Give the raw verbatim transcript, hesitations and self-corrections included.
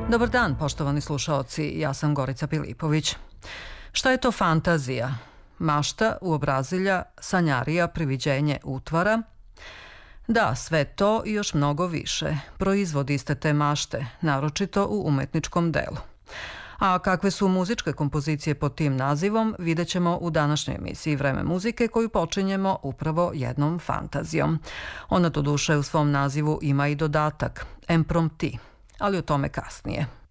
Dobar dan, poštovani slušaoci, ja sam Gorica Pilipović. Šta je to fantazija? Mašta, uobrazilja, sanjarija, priviđenje, utvara? Da, sve to i još mnogo više. Proizvod iste te mašte, naročito u umetničkom delu. A kakve su muzičke kompozicije pod tim nazivom, vidjet ćemo u današnjoj emisiji Vreme muzike, koju počinjemo upravo jednom fantazijom. Ona to duše u svom nazivu ima i dodatak, impromptu, ali o tome kasnije.